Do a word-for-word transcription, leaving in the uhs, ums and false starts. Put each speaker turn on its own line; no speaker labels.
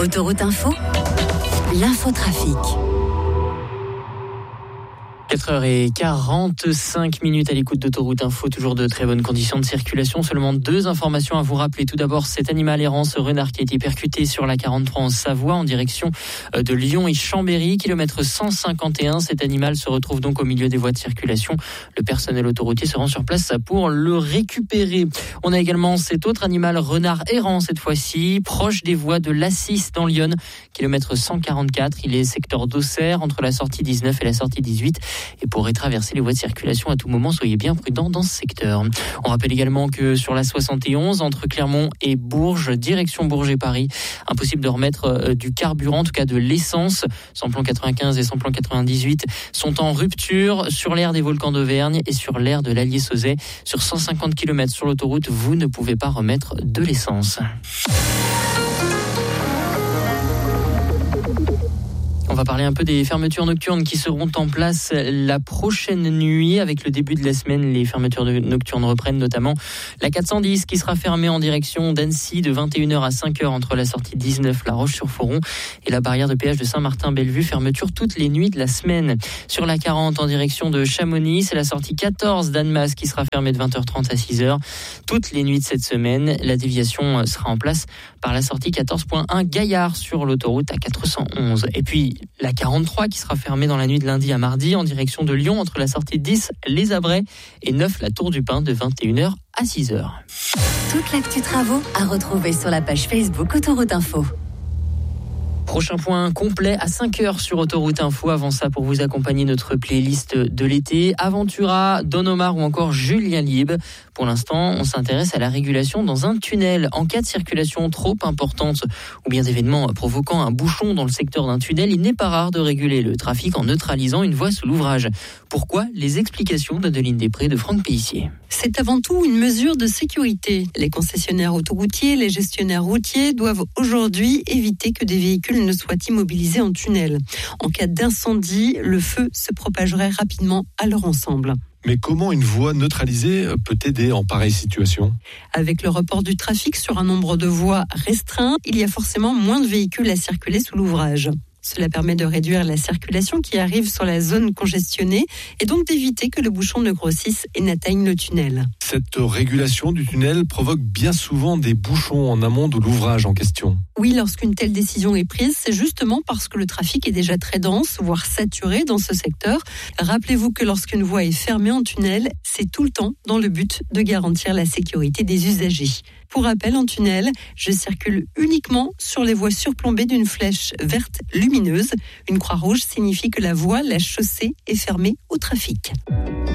Autoroute Info, l'infotrafic.
quatre heures quarante-cinq minutes à l'écoute d'Autoroute Info, toujours de très bonnes conditions de circulation. Seulement deux informations à vous rappeler. Tout d'abord, cet animal errant, ce renard qui a été percuté sur la quarante-trois en Savoie en direction de Lyon et Chambéry, kilomètre cent cinquante et un. Cet animal se retrouve donc au milieu des voies de circulation. Le personnel autoroutier se rend sur place pour le récupérer. On a également cet autre animal, renard errant cette fois-ci, proche des voies de l'Assis dans Lyon, kilomètre cent quarante-quatre. Il est secteur d'Auxerre entre la sortie dix-neuf et la sortie dix-huit. Et pour traverser les voies de circulation à tout moment, soyez bien prudents dans ce secteur. On rappelle également que sur la soixante et onze, entre Clermont et Bourges, direction Bourges et Paris, impossible de remettre du carburant, en tout cas de l'essence. Samplon quatre-vingt-quinze et Samplon quatre-vingt-dix-huit sont en rupture sur l'aire des volcans d'Auvergne et sur l'aire de l'Allier-Sauzet. Sur cent cinquante kilomètres sur l'autoroute, vous ne pouvez pas remettre de l'essence. On va parler un peu des fermetures nocturnes qui seront en place la prochaine nuit. Avec le début de la semaine, les fermetures nocturnes reprennent, notamment la quatre cent dix qui sera fermée en direction d'Annecy de vingt et une heures à cinq heures entre la sortie dix-neuf, La Roche-sur-Foron, et la barrière de péage de Saint-Martin-Bellevue. Fermeture toutes les nuits de la semaine. Sur la quarante en direction de Chamonix, c'est la sortie quatorze d'Annemasse qui sera fermée de vingt heures trente à six heures. Toutes les nuits de cette semaine, la déviation sera en place par la sortie quatorze point un Gaillard sur l'autoroute à quatre cent onze. Et puis la quarante-trois qui sera fermée dans la nuit de lundi à mardi en direction de Lyon entre la sortie dix, Les Abrets, et neuf, la Tour du Pin de vingt et une heures à six heures.
Toute l'actu travaux à retrouver sur la page Facebook Autoroute Info.
Prochain point complet à cinq heures sur Autoroute Info. Avant ça, pour vous accompagner, notre playlist de l'été, Aventura, Don Omar ou encore Julien Lieb. Pour l'instant, on s'intéresse à la régulation dans un tunnel. En cas de circulation trop importante ou bien d'événements provoquant un bouchon dans le secteur d'un tunnel, il n'est pas rare de réguler le trafic en neutralisant une voie sous l'ouvrage. Pourquoi ? Les explications d'Adeline Després de Franck Péissier.
C'est avant tout une mesure de sécurité. Les concessionnaires autoroutiers, les gestionnaires routiers doivent aujourd'hui éviter que des véhicules ne soient immobilisés en tunnel. En cas d'incendie, le feu se propagerait rapidement à leur ensemble.
Mais comment une voie neutralisée peut aider en pareille situation ?
Avec le report du trafic sur un nombre de voies restreint, il y a forcément moins de véhicules à circuler sous l'ouvrage. Cela permet de réduire la circulation qui arrive sur la zone congestionnée et donc d'éviter que le bouchon ne grossisse et n'atteigne le tunnel.
Cette régulation du tunnel provoque bien souvent des bouchons en amont de l'ouvrage en question.
Oui, lorsqu'une telle décision est prise, c'est justement parce que le trafic est déjà très dense, voire saturé dans ce secteur. Rappelez-vous que lorsqu'une voie est fermée en tunnel, c'est tout le temps dans le but de garantir la sécurité des usagers. Pour rappel, en tunnel, je circule uniquement sur les voies surplombées d'une flèche verte lumineuse. Une croix rouge signifie que la voie, la chaussée, est fermée au trafic.